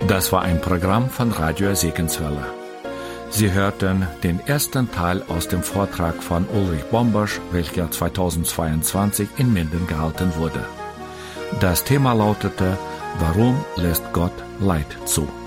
Das war ein Programm von Radio Segenswelle. Sie hörten den ersten Teil aus dem Vortrag von Ulrich Bombersch, welcher 2022 in Minden gehalten wurde. Das Thema lautete: Warum lässt Gott Leid zu?